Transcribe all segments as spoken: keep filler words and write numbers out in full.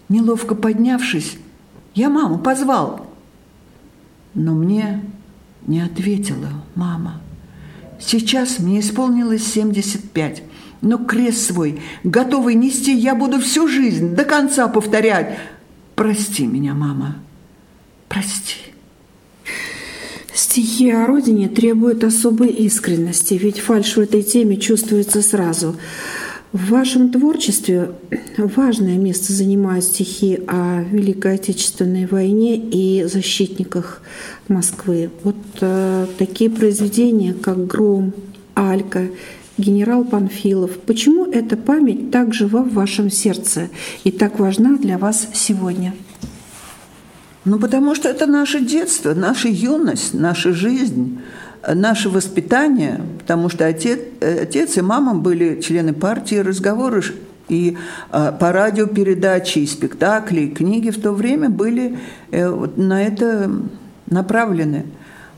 Неловко поднявшись, я маму позвал. Но мне не ответила мама. Сейчас мне исполнилось семьдесят пять, но крест свой, готовый нести, я буду всю жизнь до конца повторять. Прости меня, мама, прости. Стихи о родине требуют особой искренности, ведь фальшь в этой теме чувствуется сразу. В вашем творчестве важное место занимают стихи о Великой Отечественной войне и защитниках Москвы. Вот э, такие произведения, как «Гром», «Алька», «Генерал Панфилов». Почему эта память так жива в вашем сердце и так важна для вас сегодня? Ну, потому что это наше детство, наша юность, наша жизнь, наше воспитание, потому что отец, отец и мама были члены партии, разговоры и а, по радио передачи, и спектакли, и книги в то время были э, вот, на это направлены.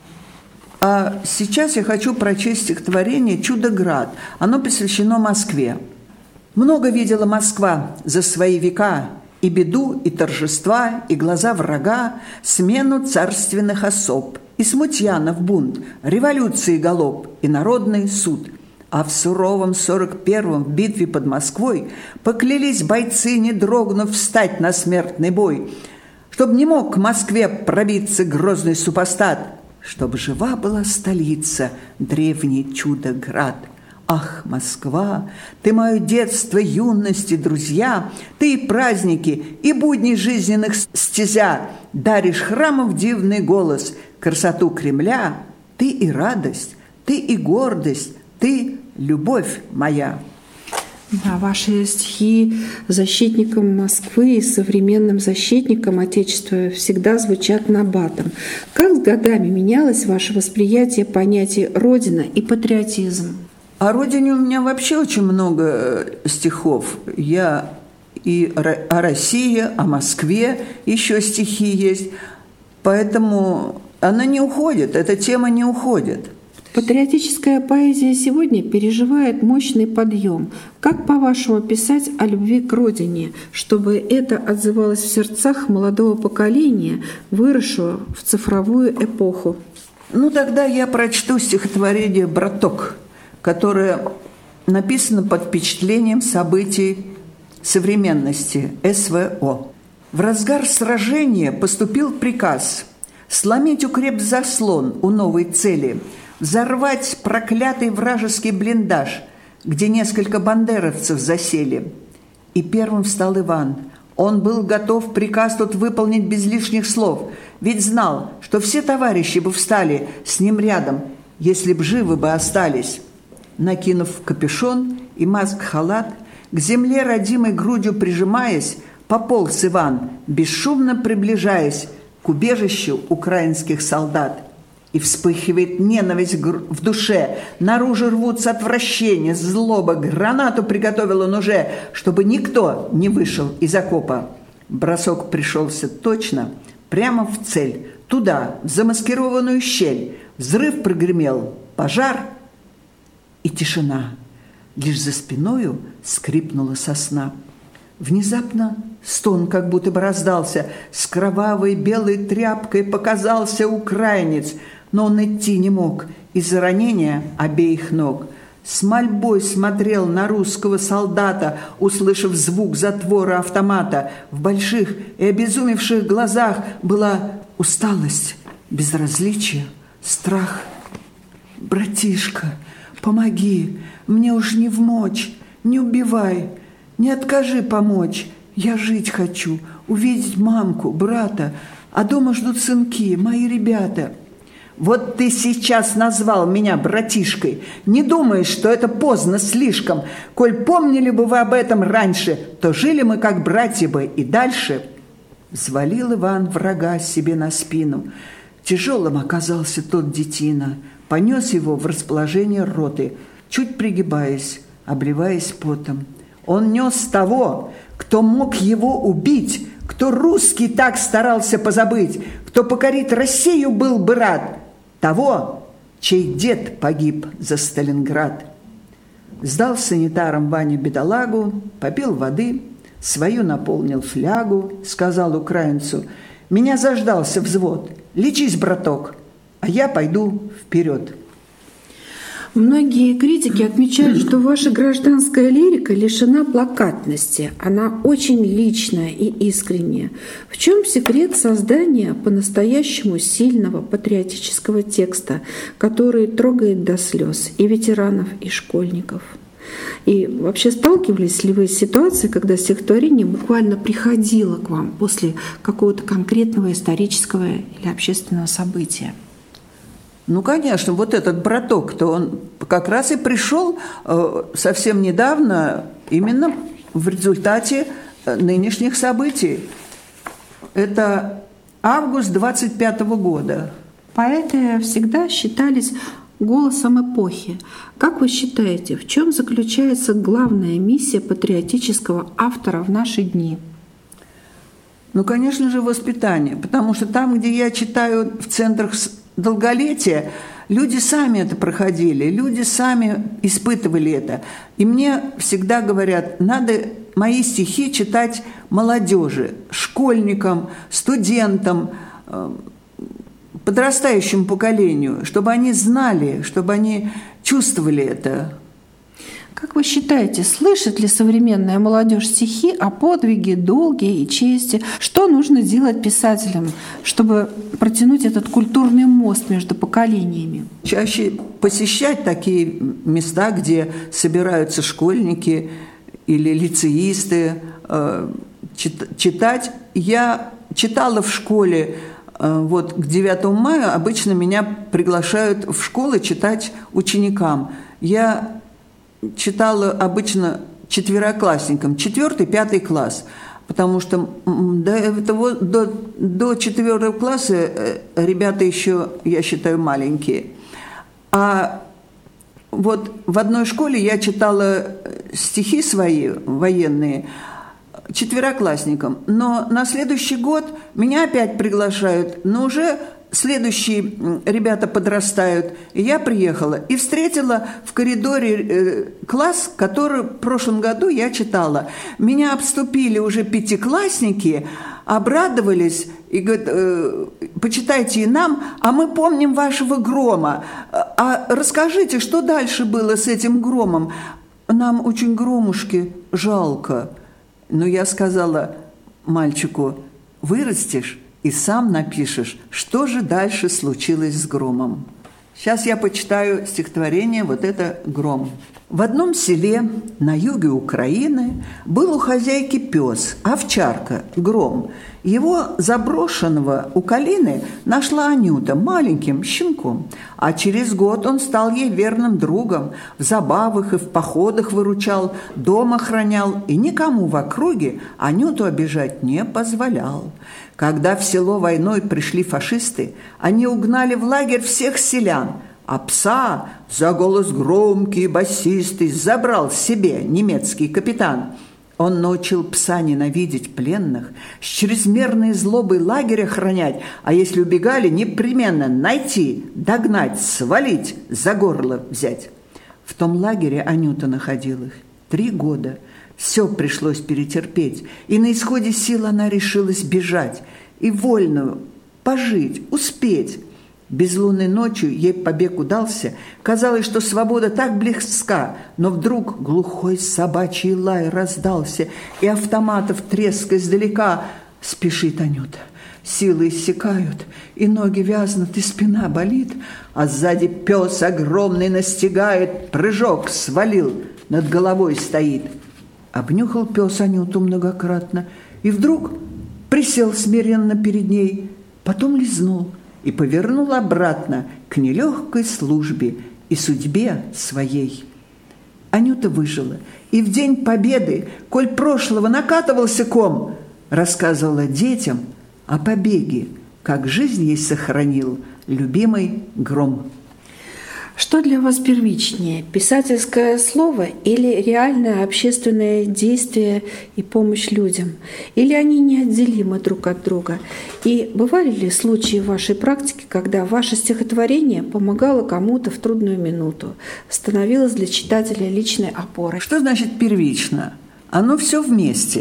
А сейчас я хочу прочесть стихотворение «Чудо-град». Оно посвящено Москве. «Много видела Москва за свои века, и беду, и торжества, и глаза врага, смену царственных особ, и смутьянов бунт, революции галоп, и народный суд. А в суровом сорок первом в битве под Москвой поклялись бойцы, не дрогнув, встать на смертный бой, чтоб не мог к Москве пробиться грозный супостат, чтоб жива была столица, древний чудо-град. Ах, Москва, ты мое детство, юность и друзья, ты и праздники, и будни жизненных стезя, даришь храмов дивный голос, красоту Кремля, ты и радость, ты и гордость, ты любовь моя». Да, ваши стихи защитникам Москвы и современным защитникам Отечества всегда звучат набатом. Как с годами менялось ваше восприятие понятий «родина» и «патриотизм»? О родине у меня вообще очень много стихов. Я и о России, о Москве еще стихи есть. Поэтому она не уходит, эта тема не уходит. Патриотическая поэзия сегодня переживает мощный подъем. Как, по-вашему, писать о любви к родине, чтобы это отзывалось в сердцах молодого поколения, выросшего в цифровую эпоху? Ну, тогда я прочту стихотворение «Браток», которое написано под впечатлением событий современности, СВО. В разгар сражения поступил приказ сломить укрепзаслон у новой цели, взорвать проклятый вражеский блиндаж, где несколько бандеровцев засели. И первым встал Иван. Он был готов приказ тот выполнить без лишних слов, ведь знал, что все товарищи бы встали с ним рядом, если б живы бы остались. Накинув капюшон и маск-халат, к земле родимой грудью прижимаясь, пополз Иван, бесшумно приближаясь к убежищу украинских солдат. И вспыхивает ненависть в душе, наружу рвутся отвращение, злоба, гранату приготовил он уже, чтобы никто не вышел из окопа. Бросок пришелся точно, прямо в цель, туда, в замаскированную щель. Взрыв прогремел, пожар и тишина. Лишь за спиною скрипнула сосна. Внезапно стон как будто бы раздался. С кровавой белой тряпкой показался украинец, но он идти не мог из-за ранения обеих ног. С мольбой смотрел на русского солдата, услышав звук затвора автомата. В больших и обезумевших глазах была усталость, безразличие, страх. «Братишка, помоги, мне уж не вмочь, не убивай, не откажи помочь. Я жить хочу, увидеть мамку, брата, а дома ждут сынки, мои ребята». «Вот ты сейчас назвал меня братишкой. Не думаешь, что это поздно слишком? Коль помнили бы вы об этом раньше, то жили мы как братья бы и дальше». Взвалил Иван врага себе на спину. Тяжелым оказался тот детина. Понес его в расположение роты, чуть пригибаясь, обливаясь потом. Он нес того, кто мог его убить, кто русский так старался позабыть, кто покорить Россию был бы рад, того, чей дед погиб за Сталинград. Сдал санитарам Ваня бедолагу, попил воды, Свою наполнил флягу, сказал украинцу: «Меня заждался взвод. Лечись, браток, а я пойду вперед». Многие критики отмечают, что ваша гражданская лирика лишена плакатности. Она очень личная и искренняя. В чем секрет создания по-настоящему сильного патриотического текста, который трогает до слез и ветеранов, и школьников? И вообще сталкивались ли вы с ситуацией, когда стихотворение буквально приходило к вам после какого-то конкретного исторического или общественного события? Ну, конечно, вот этот браток-то, он как раз и пришел э, совсем недавно именно в результате нынешних событий. Это август двадцать пятого года. Поэты всегда считались голосом эпохи. Как вы считаете, в чем заключается главная миссия патриотического автора в наши дни? Ну, конечно же, воспитание, потому что там, где я читаю в центрах долголетия, люди сами это проходили, люди сами испытывали это. И мне всегда говорят, надо мои стихи читать молодежи, школьникам, студентам, подрастающему поколению, чтобы они знали, чтобы они чувствовали это. Как вы считаете, слышит ли современная молодежь стихи о подвиге, долге и чести? Что нужно делать писателям, чтобы протянуть этот культурный мост между поколениями? Чаще посещать такие места, где собираются школьники или лицеисты, читать. Я читала в школе, вот к девятому мая обычно меня приглашают в школы читать ученикам. Я читала обычно четвероклассникам, четвертый, пятый класс, потому что до, того, до, до четвертого класса ребята еще, я считаю, маленькие. А вот в одной школе я читала стихи свои военные четвероклассникам, но на следующий год меня опять приглашают, но уже следующие ребята подрастают, и я приехала и встретила в коридоре класс, который в прошлом году я читала. Меня обступили уже пятиклассники, обрадовались и говорят: почитайте и нам, а мы помним вашего Грома. А расскажите, что дальше было с этим Громом? Нам очень Громушки жалко. Но я сказала мальчику: вырастешь и сам напишешь, что же дальше случилось с Громом. Сейчас я почитаю стихотворение, вот это «Гром». В одном селе на юге Украины был у хозяйки пес, овчарка, Гром. Его заброшенного у калины нашла Анюта маленьким щенком, а через год он стал ей верным другом, в забавах и в походах выручал, дом охранял и никому в округе Анюту обижать не позволял. Когда в село войной пришли фашисты, они угнали в лагерь всех селян, а пса за голос громкий и басистый забрал себе немецкий капитан. Он научил пса ненавидеть пленных, с чрезмерной злобой лагерь охранять, а если убегали, непременно найти, догнать, свалить, за горло взять. В том лагере Анюта находилась три года. Все пришлось перетерпеть, и на исходе сил она решилась бежать и вольную пожить, успеть. Безлунной ночью ей побег удался. Казалось, что свобода так близка, но вдруг глухой собачий лай раздался, и автоматов треск издалека. Спешит Анюта, силы иссякают, и ноги вязнут, и спина болит, а сзади пес огромный настигает, прыжок свалил, над головой стоит. Обнюхал пес Анюту многократно, и вдруг присел смиренно перед ней, потом лизнул и повернул обратно к нелегкой службе и судьбе своей. Анюта выжила, и в день победы, коль прошлого накатывался ком, рассказывала детям о побеге, как жизнь ей сохранил любимый Гром. Что для вас первичнее, писательское слово или реальное общественное действие и помощь людям? Или они неотделимы друг от друга? И бывали ли случаи в вашей практике, когда ваше стихотворение помогало кому-то в трудную минуту, становилось для читателя личной опорой? Что значит первично? Оно все вместе.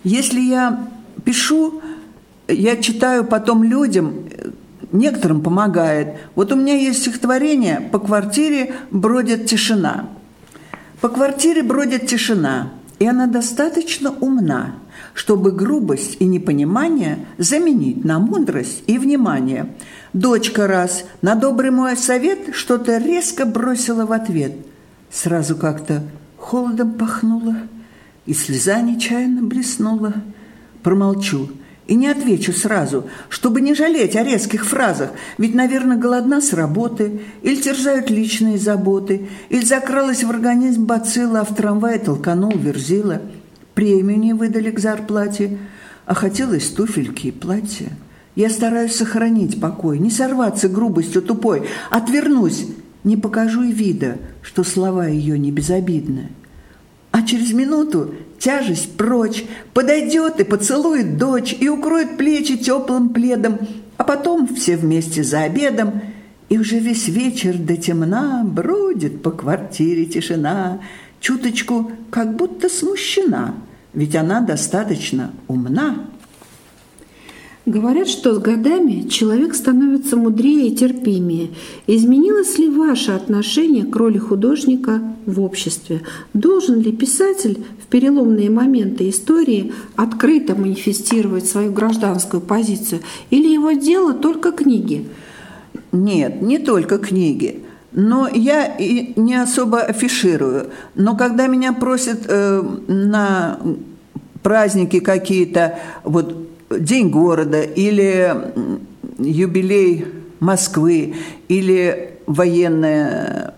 Если я пишу, я читаю потом людям, некоторым помогает. Вот у меня есть стихотворение «По квартире бродит тишина». По квартире бродит тишина, и она достаточно умна, чтобы грубость и непонимание заменить на мудрость и внимание. Дочка раз на добрый мой совет что-то резко бросила в ответ. Сразу как-то холодом пахнуло, и слеза нечаянно блеснула. Промолчу и не отвечу сразу, чтобы не жалеть о резких фразах, ведь, наверное, голодна с работы, или терзают личные заботы, или закралась в организм бацилла, а в трамвае толканул верзила. Премию не выдали к зарплате, а хотелось туфельки и платья. Я стараюсь сохранить покой, не сорваться грубостью тупой, отвернусь, не покажу и вида, что слова ее не безобидны. А через минуту тяжесть прочь, подойдет и поцелует дочь, и укроет плечи теплым пледом, а потом все вместе за обедом, и уже весь вечер до темна бродит по квартире тишина, чуточку как будто смущена, ведь она достаточно умна. Говорят, что с годами человек становится мудрее и терпимее. Изменилось ли ваше отношение к роли художника в обществе? Должен ли писатель в переломные моменты истории открыто манифестировать свою гражданскую позицию? Или его дело только книги? Нет, не только книги. Но я и не особо афиширую. Но когда меня просят э, на праздники какие-то, вот День города или юбилей Москвы или военная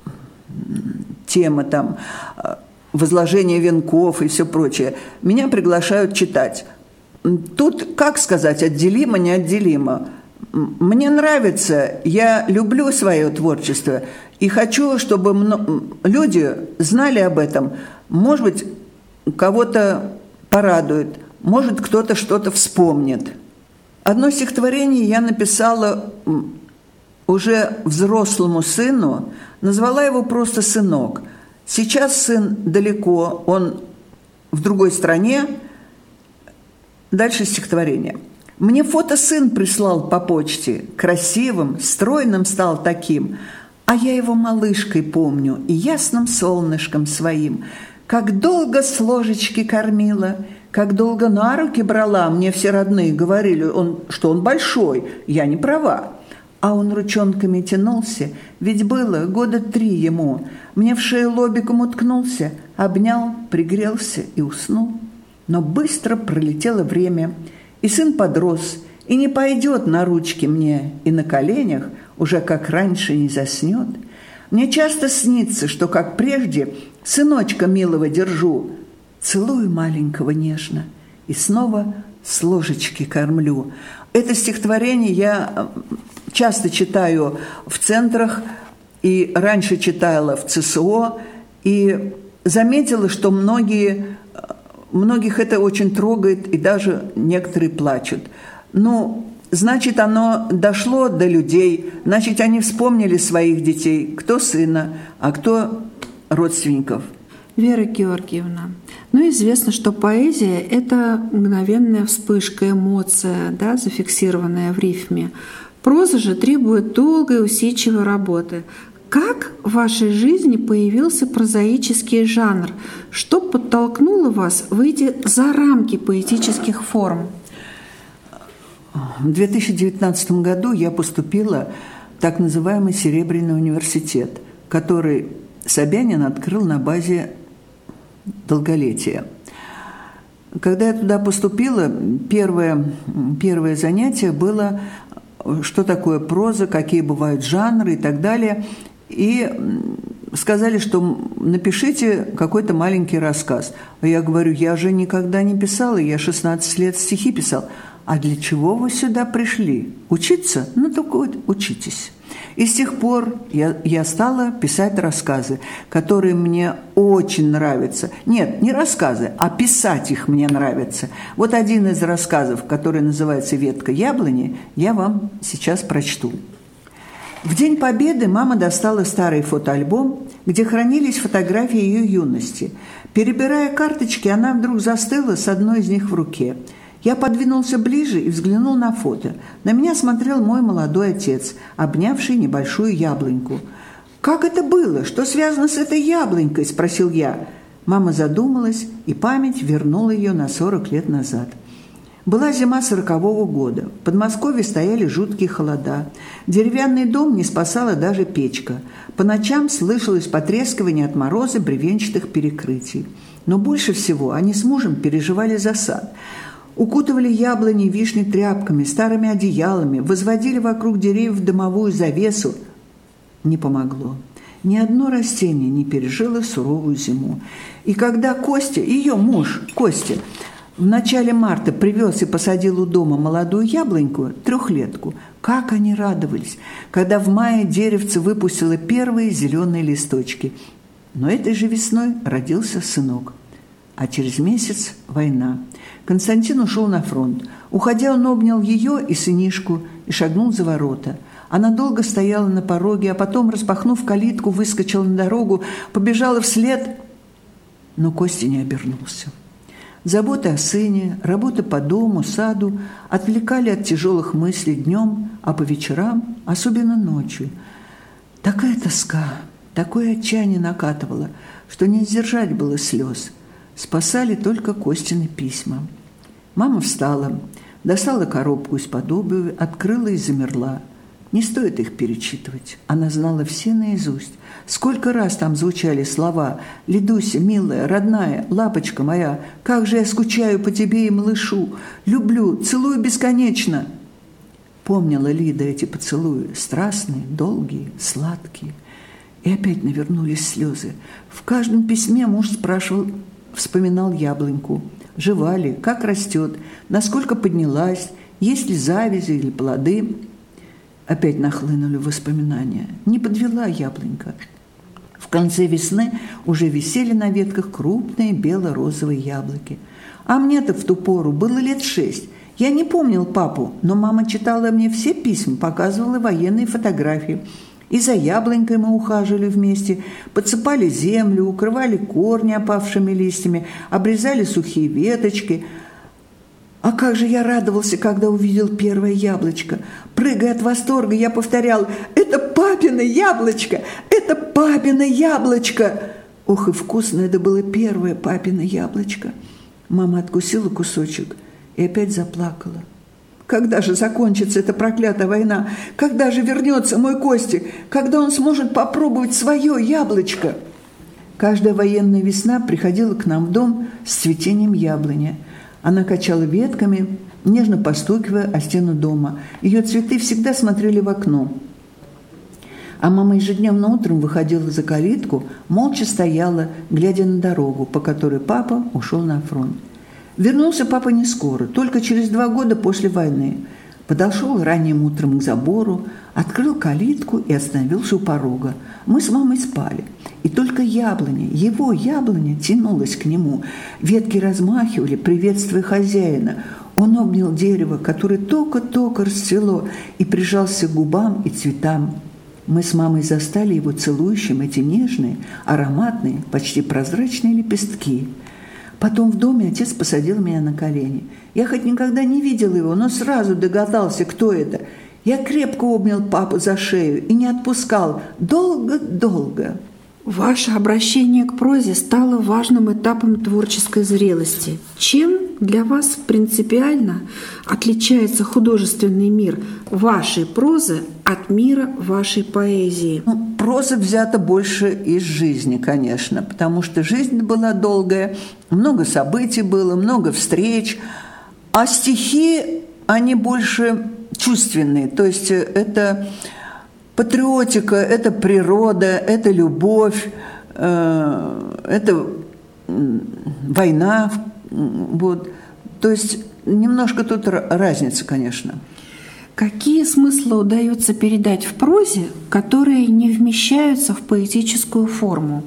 тема, там, возложение венков и все прочее, меня приглашают читать. Тут, как сказать, отделимо, неотделимо. Мне нравится, я люблю свое творчество и хочу, чтобы люди знали об этом. Может быть, кого-то порадует, может, кто-то что-то вспомнит. Одно стихотворение я написала уже взрослому сыну, назвала его просто «Сынок». Сейчас сын далеко, он в другой стране. Дальше стихотворение. «Мне фото сын прислал по почте, красивым, стройным стал таким, а я его малышкой помню и ясным солнышком своим. Как долго с ложечки кормила, как долго на руки брала, мне все родные говорили, он, что он большой, я не права. А он ручонками тянулся, ведь было года три ему. Мне в шею лобиком уткнулся, обнял, пригрелся и уснул. Но быстро пролетело время, и сын подрос, и не пойдет на ручки мне, и на коленях уже как раньше не заснет. Мне часто снится, что, как прежде, сыночка милого держу, целую маленького нежно и снова с ложечки кормлю. Это стихотворение я часто читаю в центрах, и раньше читала в ЦСО, и заметила, что многие, многих это очень трогает, и даже некоторые плачут. Ну, значит, оно дошло до людей, значит, они вспомнили своих детей, кто сына, а кто родственников. Вера Георгиевна, ну известно, что поэзия – это мгновенная вспышка, эмоция, да, зафиксированная в рифме. Проза же требует долгой, усидчивой работы. Как в вашей жизни появился прозаический жанр? Что подтолкнуло вас выйти за рамки поэтических форм? В две тысячи девятнадцатом году я поступила в так называемый Серебряный университет, который Собянин открыл на базе долголетия. Когда я туда поступила, первое, первое занятие было, что такое проза, какие бывают жанры и так далее. И сказали, что напишите какой-то маленький рассказ. А я говорю, я же никогда не писала, я шестнадцать лет стихи писал. А для чего вы сюда пришли? Учиться? Ну, только вот учитесь. И с тех пор я, я стала писать рассказы, которые мне очень нравятся. Нет, не рассказы, а писать их мне нравится. Вот один из рассказов, который называется «Ветка яблони», я вам сейчас прочту. В День Победы мама достала старый фотоальбом, где хранились фотографии ее юности. Перебирая карточки, она вдруг застыла с одной из них в руке. Я подвинулся ближе и взглянул на фото. На меня смотрел мой молодой отец, обнявший небольшую яблоньку. «Как это было? Что связано с этой яблонькой?» – спросил я. Мама задумалась, и память вернула ее на сорок лет назад. Была зима сорокового года. В Подмосковье стояли жуткие холода. Деревянный дом не спасала даже печка. По ночам слышалось потрескивание от мороза бревенчатых перекрытий. Но больше всего они с мужем переживали за сад. Укутывали яблони и вишни тряпками, старыми одеялами, возводили вокруг деревьев дымовую завесу. Не помогло. Ни одно растение не пережило суровую зиму. И когда Костя, ее муж Костя, в начале марта привез и посадил у дома молодую яблоньку, трехлетку, как они радовались, когда в мае деревце выпустило первые зеленые листочки. Но этой же весной родился сынок. А через месяц война. Константин ушел на фронт. Уходя, он обнял ее и сынишку и шагнул за ворота. Она долго стояла на пороге, а потом, распахнув калитку, выскочила на дорогу, побежала вслед, но Костя не обернулся. Заботы о сыне, работа по дому, саду отвлекали от тяжелых мыслей днем, а по вечерам, особенно ночью. Такая тоска, такое отчаяние накатывало, что не сдержать было слез. Спасали только Костины письма. Мама встала, достала коробку из-под обуви, открыла и замерла. Не стоит их перечитывать. Она знала все наизусть. Сколько раз там звучали слова: «Лидуся, милая, родная, лапочка моя, как же я скучаю по тебе и малышу! Люблю, целую бесконечно!» Помнила Лида эти поцелуи, страстные, долгие, сладкие. И опять навернулись слезы. В каждом письме муж спрашивал, вспоминал яблоньку. Жива ли, как растет, насколько поднялась, есть ли завязи или плоды. Опять нахлынули воспоминания. Не подвела яблонька. В конце весны уже висели на ветках крупные бело-розовые яблоки. А мне-то в ту пору было лет шесть. Я не помнил папу, но мама читала мне все письма, показывала военные фотографии. И за яблонькой мы ухаживали вместе, подсыпали землю, укрывали корни опавшими листьями, обрезали сухие веточки. А как же я радовался, когда увидел первое яблочко. Прыгая от восторга, я повторял: «Это папино яблочко! Это папино яблочко!» Ох, и вкусно это было первое папино яблочко. Мама откусила кусочек и опять заплакала. Когда же закончится эта проклятая война? Когда же вернется мой Костя? Когда он сможет попробовать свое яблочко? Каждая военная весна приходила к нам в дом с цветением яблони. Она качала ветками, нежно постукивая о стену дома. Ее цветы всегда смотрели в окно. А мама ежедневно утром выходила за калитку, молча стояла, глядя на дорогу, по которой папа ушел на фронт. Вернулся папа не скоро, только через два года после войны. Подошел ранним утром к забору, открыл калитку и остановился у порога. Мы с мамой спали, и только яблоня, его яблоня, тянулась к нему. Ветки размахивали, приветствуя хозяина. Он обнял дерево, которое только-только расцвело, и прижался к губам и цветам. Мы с мамой застали его целующим эти нежные, ароматные, почти прозрачные лепестки. Потом в доме отец посадил меня на колени. Я хоть никогда не видел его, но сразу догадался, кто это. Я крепко обнял папу за шею и не отпускал долго-долго. Ваше обращение к прозе стало важным этапом творческой зрелости. Чем для вас принципиально отличается художественный мир вашей прозы от мира вашей поэзии? Ну, проза взята больше из жизни, конечно, потому что жизнь была долгая, много событий было, много встреч, а стихи, они больше чувственные, то есть это патриотика, это природа, это любовь, это война, вот. То есть немножко тут разница, конечно. Какие смыслы удается передать в прозе, которые не вмещаются в поэтическую форму?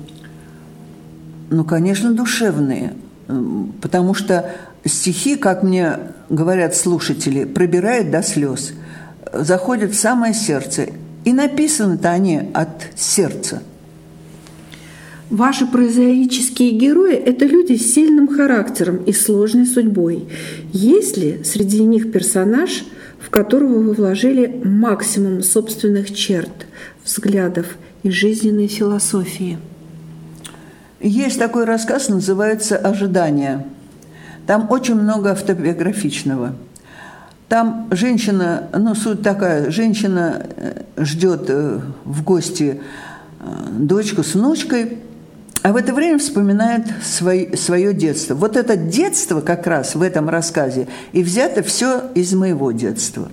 Ну, конечно, душевные, потому что стихи, как мне говорят слушатели, пробирают до слез, заходят в самое сердце. И написаны-то они от сердца. Ваши прозаические герои – это люди с сильным характером и сложной судьбой. Есть ли среди них персонаж, в которого вы вложили максимум собственных черт, взглядов и жизненной философии? Есть такой рассказ, называется «Ожидание». Там очень много автобиографичного. Там женщина, ну, суть такая, женщина ждет в гости дочку с внучкой, а в это время вспоминает свой, свое детство. Вот это детство как раз в этом рассказе и взято все из моего детства.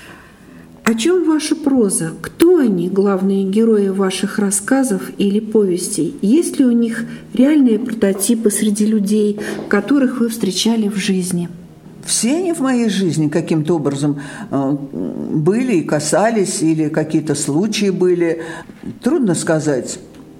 О чем ваша проза? Кто они, главные герои ваших рассказов или повестей? Есть ли у них реальные прототипы среди людей, которых вы встречали в жизни? Все они в моей жизни каким-то образом были и касались, или какие-то случаи были. Трудно сказать,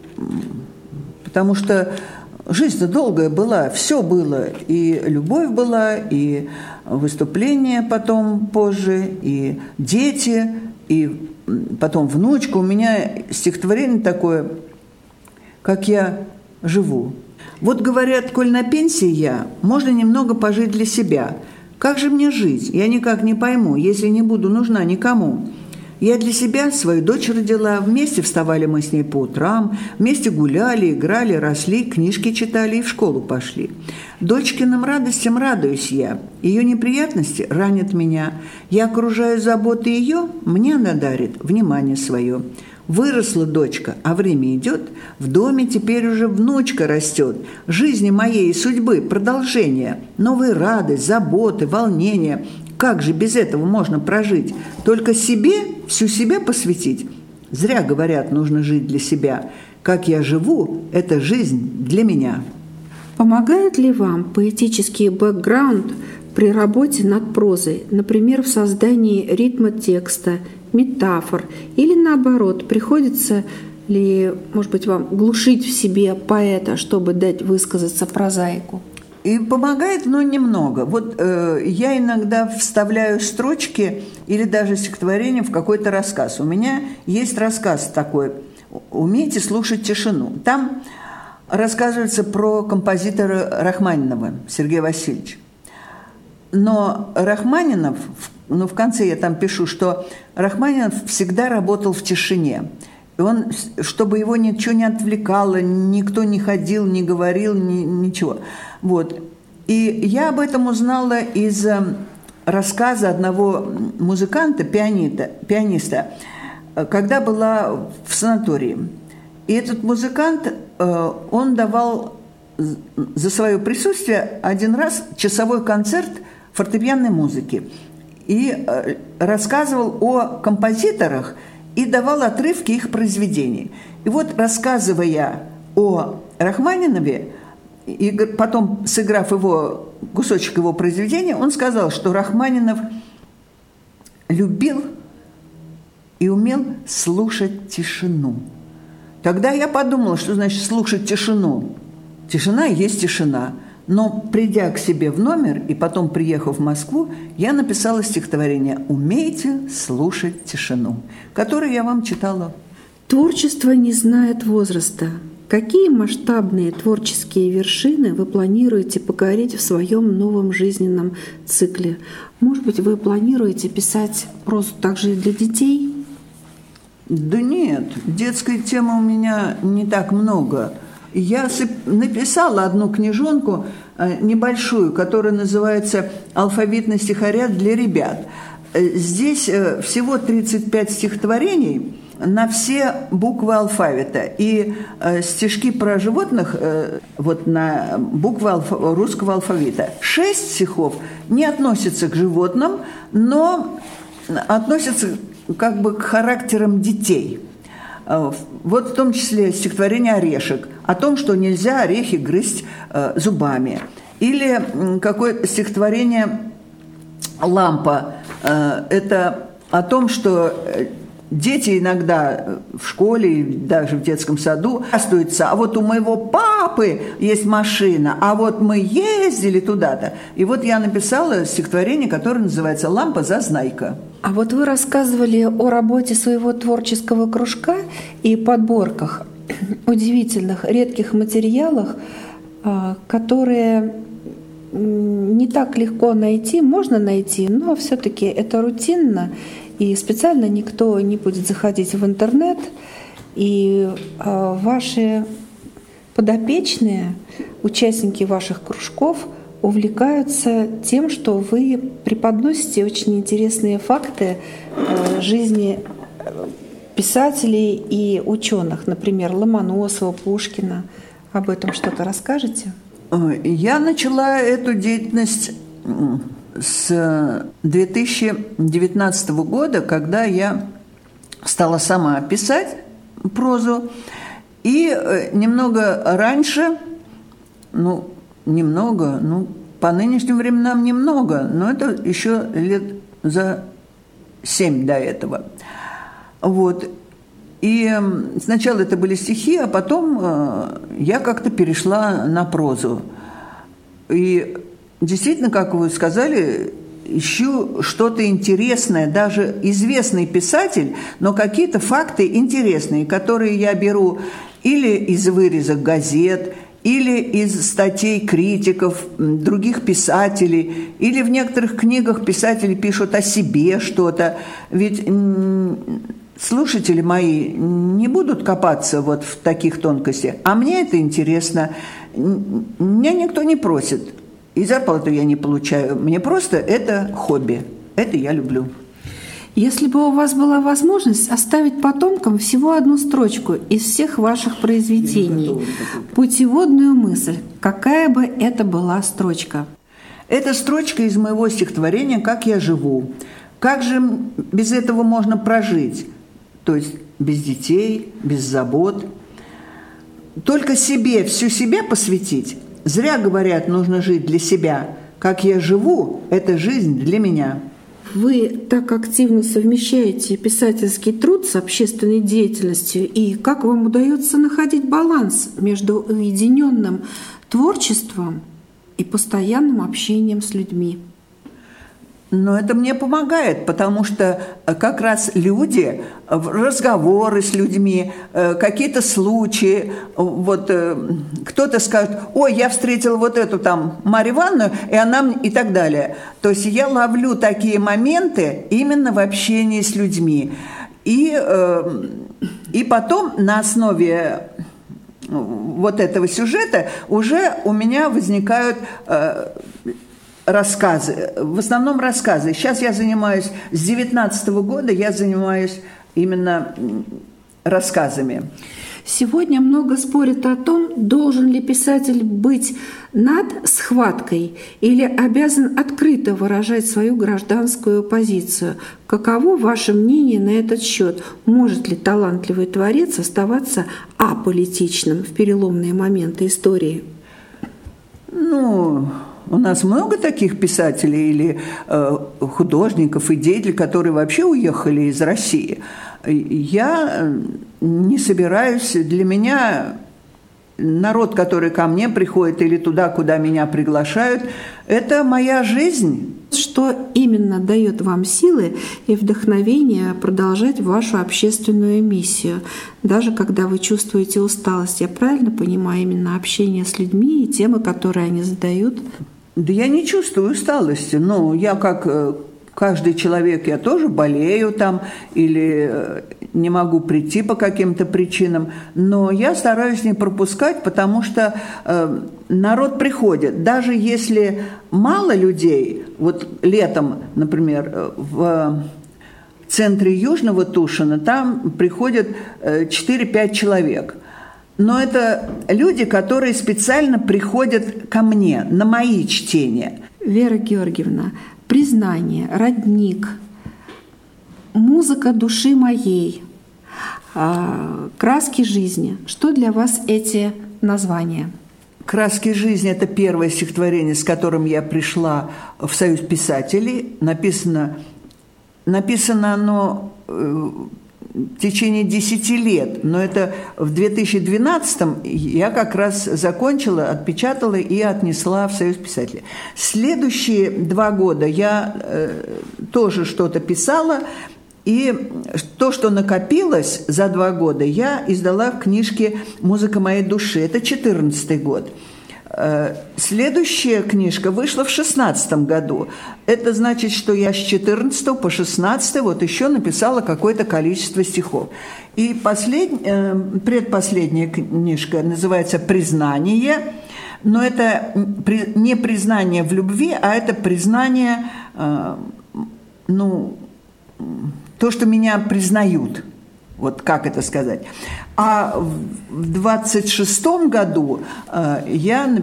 потому что жизнь-то долгая была, все было. И любовь была, и выступления потом позже, и дети, и потом внучка. У меня стихотворение такое, как я живу. Вот говорят, коль на пенсии я, можно немного пожить для себя. Как же мне жить? Я никак не пойму, если не буду нужна никому. Я для себя свою дочь родила, вместе вставали мы с ней по утрам, вместе гуляли, играли, росли, книжки читали и в школу пошли. Дочкиным радостям радуюсь я, ее неприятности ранят меня. Я окружаю заботы ее, мне она дарит внимание свое. Выросла дочка, а время идет, в доме теперь уже внучка растет. Жизни моей и судьбы продолжение, новые радость, заботы, волнения. Как же без этого можно прожить? Только себе, всю себя посвятить? Зря говорят, нужно жить для себя. Как я живу, это жизнь для меня. Помогает ли вам поэтический бэкграунд при работе над прозой, например, в создании ритма текста, метафор, или наоборот, приходится ли, может быть, вам глушить в себе поэта, чтобы дать высказаться прозаику? И помогает, но немного. Вот э, я иногда вставляю строчки или даже стихотворение в какой-то рассказ. У меня есть рассказ такой «Умейте слушать тишину». Там рассказывается про композитора Рахманинова Сергея Васильевича. Но Рахманинов, ну, в конце я там пишу, что Рахманинов всегда работал в тишине. И он, чтобы его ничего не отвлекало, никто не ходил, не говорил, ни, ничего. Вот. И я об этом узнала из рассказа одного музыканта, пианиста, пианиста, когда была в санатории. И этот музыкант, он давал за свое присутствие один раз часовой концерт фортепианной музыки. И рассказывал о композиторах и давал отрывки их произведений. И вот, рассказывая о Рахманинове, и потом сыграв его, кусочек его произведения, он сказал, что Рахманинов любил и умел слушать тишину. Тогда я подумала, что значит слушать тишину. Тишина и есть тишина. Но придя к себе в номер и потом приехав в Москву, я написала стихотворение «Умейте слушать тишину», которое я вам читала. Творчество не знает возраста. Какие масштабные творческие вершины вы планируете покорить в своем новом жизненном цикле? Может быть, вы планируете писать прозу также и для детей? Да нет, детской темы у меня не так много. Я написала одну книжонку небольшую, которая называется «Алфавитный стихарят для ребят». Здесь всего тридцать пять стихотворений на все буквы алфавита. И стишки про животных вот на буквы алфа- русского алфавита. Шесть стихов не относятся к животным, но относятся как бы к характерам детей. Вот в том числе стихотворение «Орешек» о том, что нельзя орехи грызть э, зубами. Или какое-то стихотворение «Лампа». Э, это о том, что дети иногда в школе, даже в детском саду хвастаются: а вот у моего папы есть машина, а вот мы ездили туда-то. И вот я написала стихотворение, которое называется «Лампа-зазнайка». А вот вы рассказывали о работе своего творческого кружка и подборках. удивительных, редких материалах, которые не так легко найти, можно найти, но все-таки это рутинно, и специально никто не будет заходить в интернет, и ваши подопечные, участники ваших кружков увлекаются тем, что вы преподносите очень интересные факты жизни писателей и ученых, например, Ломоносова, Пушкина. Об этом что-то расскажете? Я начала эту деятельность с две тысячи девятнадцатого года, когда я стала сама писать прозу. И немного раньше, ну, немного, ну, по нынешним временам немного, но это еще лет за семь до этого. Вот. И сначала это были стихи, а потом я как-то перешла на прозу. И действительно, как вы сказали, ищу что-то интересное, даже известный писатель, но какие-то факты интересные, которые я беру или из вырезок газет, или из статей критиков, других писателей, или в некоторых книгах писатели пишут о себе что-то. Ведь слушатели мои не будут копаться вот в таких тонкостях, а мне это интересно. Меня никто не просит, и зарплату я не получаю. Мне просто это хобби, это я люблю. Если бы у вас была возможность оставить потомкам всего одну строчку из всех ваших произведений, путеводную мысль, какая бы это была строчка? Это строчка из моего стихотворения «Как я живу». Как же без этого можно прожить? То есть без детей, без забот. Только себе, всю себя посвятить? Зря говорят, нужно жить для себя. Как я живу, это жизнь для меня. Вы так активно совмещаете писательский труд с общественной деятельностью, и как вам удается находить баланс между уединенным творчеством и постоянным общением с людьми? Но это мне помогает, потому что как раз люди, разговоры с людьми, какие-то случаи, вот кто-то скажет: ой, я встретил вот эту там Марью Ивановну, и она и так далее. То есть я ловлю такие моменты именно в общении с людьми. И, и потом на основе вот этого сюжета уже у меня возникают рассказы, в основном рассказы. Сейчас я занимаюсь, с девятнадцатого года я занимаюсь именно рассказами. Сегодня много спорят о том, должен ли писатель быть над схваткой или обязан открыто выражать свою гражданскую позицию. Каково ваше мнение на этот счет? Может ли талантливый творец оставаться аполитичным в переломные моменты истории? Ну... У нас много таких писателей или э, художников и деятелей, которые вообще уехали из России. Я не собираюсь, для меня народ, который ко мне приходит или туда, куда меня приглашают, это моя жизнь. Что именно дает вам силы и вдохновение продолжать вашу общественную миссию, даже когда вы чувствуете усталость? Я правильно понимаю, именно общение с людьми и темы, которые они задают? Да я не чувствую усталости. Ну, я как каждый человек, я тоже болею там или не могу прийти по каким-то причинам, но я стараюсь не пропускать, потому что э, народ приходит. Даже если мало людей, вот летом, например, в центре Южного Тушина, там приходят четыре-пять человек. Но это люди, которые специально приходят ко мне на мои чтения. Вера Георгиевна, признание, родник, музыка души моей, краски жизни. Что для вас эти названия? «Краски жизни» – это первое стихотворение, с которым я пришла в Союз писателей. Написано, написано оно в течение десяти лет, но это в две тысячи двенадцатом я как раз закончила, отпечатала и отнесла в Союз писателей. Следующие два года я э, тоже что-то писала, И то, что накопилось за два года, я издала в книжке «Музыка моей души». Это четырнадцатый год. Следующая книжка вышла в шестнадцатом году. Это значит, что я с четырнадцатого по шестнадцатый вот еще написала какое-то количество стихов. И послед... предпоследняя книжка называется «Признание». Но это не признание в любви, а это признание, ну, то, что меня признают. Вот как это сказать. А в двадцать шестом году я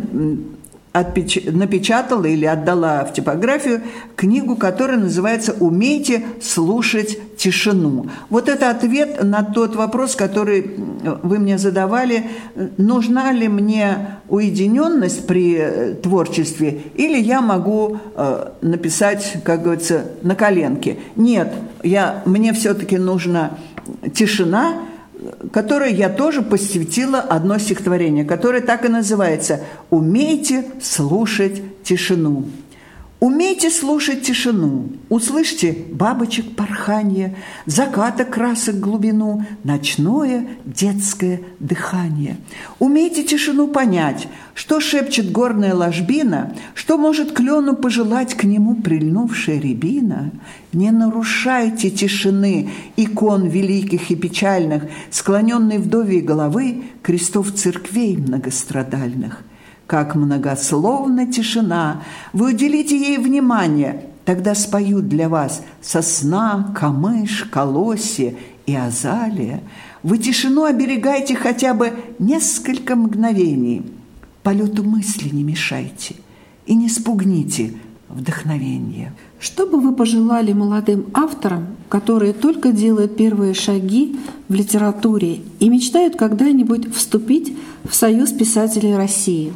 напечатала или отдала в типографию книгу, которая называется «Умейте слушать тишину». Вот это ответ на тот вопрос, который вы мне задавали, нужна ли мне уединенность при творчестве, или я могу написать, как говорится, на коленке. Нет, я, мне все-таки нужна тишина, которой я тоже посвятила одно стихотворение, которое так и называется «Умейте слушать тишину». Умейте слушать тишину, услышьте бабочек порханье, заката красок глубину, ночное детское дыхание. Умейте тишину понять, что шепчет горная ложбина, что может клену пожелать к нему прильнувшая рябина. Не нарушайте тишины икон великих и печальных, склоненной вдовьей головы крестов церквей многострадальных. Как многословна тишина, вы уделите ей внимание, тогда споют для вас сосна, камыш, колосье и азалия. Вы тишину оберегайте хотя бы несколько мгновений, полету мысли не мешайте и не спугните вдохновение. Что бы вы пожелали молодым авторам, которые только делают первые шаги в литературе и мечтают когда-нибудь вступить в Союз писателей России?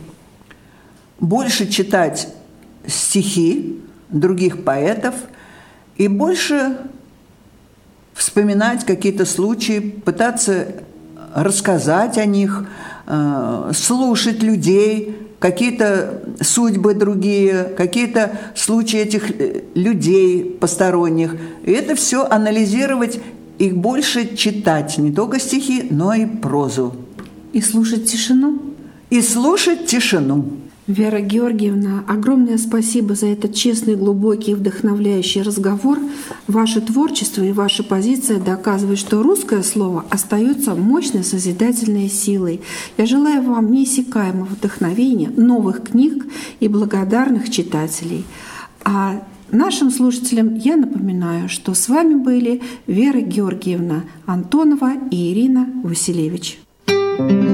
Больше читать стихи других поэтов и больше вспоминать какие-то случаи, пытаться рассказать о них, слушать людей, какие-то судьбы другие, какие-то случаи этих людей посторонних. И это все анализировать, их больше читать, не только стихи, но и прозу. И слушать тишину? И слушать тишину. Вера Георгиевна, огромное спасибо за этот честный, глубокий и вдохновляющий разговор. Ваше творчество и ваша позиция доказывают, что русское слово остается мощной созидательной силой. Я желаю вам неиссякаемого вдохновения, новых книг и благодарных читателей. А нашим слушателям я напоминаю, что с вами были Вера Георгиевна Антонова и Ирина Василевич.